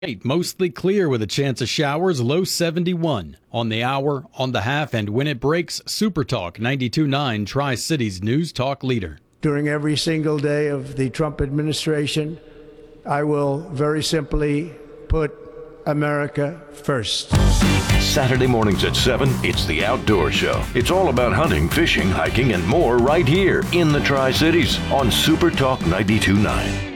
Mostly clear with a chance of showers, low 71. On the hour, on the half, and when it breaks, Super Talk 92.9, Tri-Cities News Talk leader. During every single day of the Trump administration, I will very simply put America first. Saturday mornings at 7, it's The Outdoor Show. It's all about hunting, fishing, hiking, and more right here in the Tri-Cities on Super Talk 92.9.